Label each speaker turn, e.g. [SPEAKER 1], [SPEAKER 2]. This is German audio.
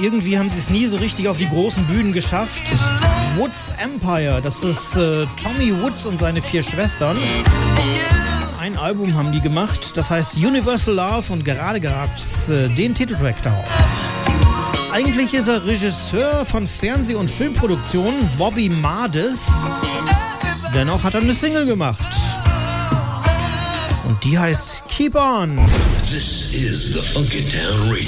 [SPEAKER 1] irgendwie haben sie es nie so richtig auf die großen Bühnen geschafft. Woods Empire, das ist Tommy Woods und seine 4 Schwestern. Ein Album haben die gemacht, das heißt Universal Love, und gerade gab's den Titeltrack daraus. Eigentlich ist er Regisseur von Fernseh- und Filmproduktionen, Bobby Mardis. Dennoch hat er eine Single gemacht. Und die heißt Keep On.
[SPEAKER 2] This is the Funky Town Radio.